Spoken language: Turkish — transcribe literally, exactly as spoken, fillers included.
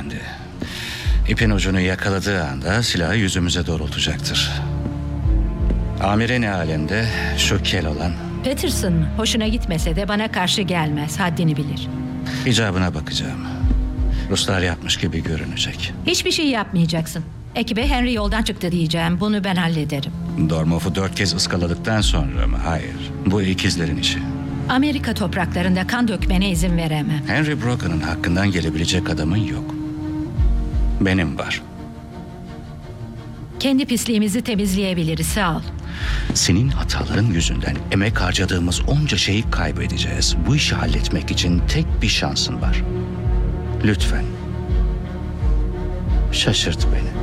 Efendi. İpin ucunu yakaladığı anda silahı yüzümüze doğrultacaktır. Amire ne alemde, şu kel olan Peterson hoşuna gitmese de bana karşı gelmez, haddini bilir. icabına bakacağım. Ruslar yapmış gibi görünecek. Hiçbir şey yapmayacaksın. Ekibe Henry yoldan çıktı diyeceğim, bunu ben hallederim. Dormof'u dört kez ıskaladıktan sonra mı? Hayır. Bu ikizlerin işi. Amerika topraklarında kan dökmene izin veremem. Henry Brogan'ın hakkından gelebilecek adamın yok. Benim var. Kendi pisliğimizi temizleyebiliriz, sağ ol. Senin hataların yüzünden emek harcadığımız onca şeyi kaybedeceğiz. Bu işi halletmek için tek bir şansın var. Lütfen. Şaşırt beni.